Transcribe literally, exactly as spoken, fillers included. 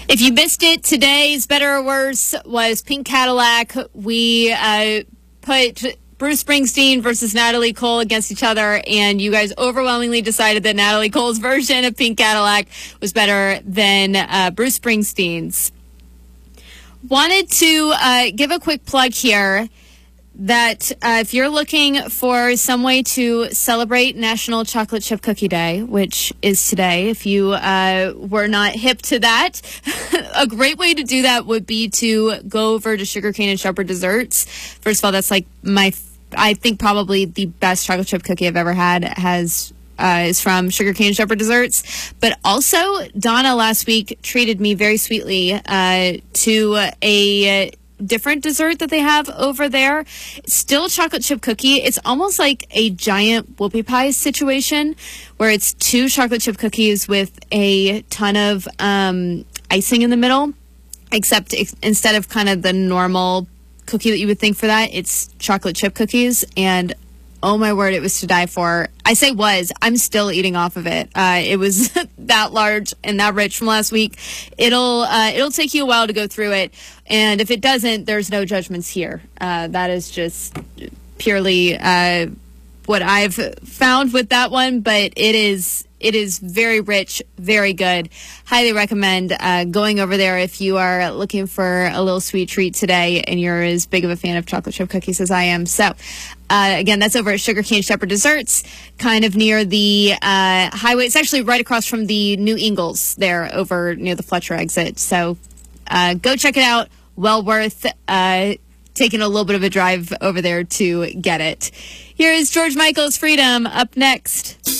If you missed it, today's Better or Worse was Pink Cadillac. We uh, put Bruce Springsteen versus Natalie Cole against each other, and you guys overwhelmingly decided that Natalie Cole's version of Pink Cadillac was better than uh, Bruce Springsteen's. Wanted to uh, give a quick plug here that uh, if you're looking for some way to celebrate National Chocolate Chip Cookie Day, which is today, if you uh, were not hip to that, a great way to do that would be to go over to Sugarcane and Shepherd Desserts. First of all, that's like my, I think probably the best chocolate chip cookie I've ever had has uh, is from Sugarcane and Shepherd Desserts. But also, Donna last week treated me very sweetly uh, to a different dessert that they have over there. Still chocolate chip cookie. It's almost like a giant whoopie pie situation where it's two chocolate chip cookies with a ton of um, icing in the middle, except ex- instead of kind of the normal cookie that you would think for that, it's chocolate chip cookies. And oh my word, it was to die for. I say was. I'm still eating off of it. Uh, it was that large and that rich from last week. It'll uh, it'll take you a while to go through it. And if it doesn't, there's no judgments here. Uh, that is just purely uh, what I've found with that one. But it is it is very rich, very good. Highly recommend uh, going over there if you are looking for a little sweet treat today and you're as big of a fan of chocolate chip cookies as I am. So, uh, again, that's over at Sugarcane Shepherd Desserts, kind of near the uh, highway. It's actually right across from the New Ingalls there over near the Fletcher exit. So uh, go check it out. Well worth uh, taking a little bit of a drive over there to get it. Here is George Michael's Freedom up next.